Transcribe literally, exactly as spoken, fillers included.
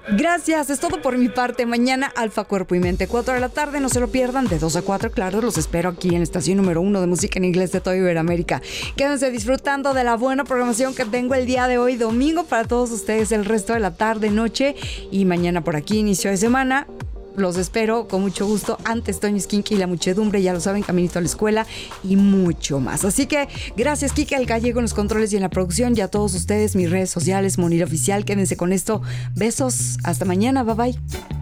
Gracias, es todo por mi parte. Mañana Alfa Cuerpo y Mente, cuatro de la tarde, no se lo pierdan, de dos a cuatro, claro, los espero aquí en la estación número uno de música en inglés de toda Iberoamérica. Quédense disfrutando de la buena programación que tengo el día de hoy, domingo, para todos ustedes el resto de la tarde, noche y mañana por aquí, inicio de semana. Los espero con mucho gusto. Antes, Toño Esquinqui y la muchedumbre, ya lo saben, caminito a la escuela y mucho más. Así que gracias, Kike El Gallego en los controles y en la producción. Y a todos ustedes, mis redes sociales, Monira Oficial. Quédense con esto. Besos. Hasta mañana. Bye bye.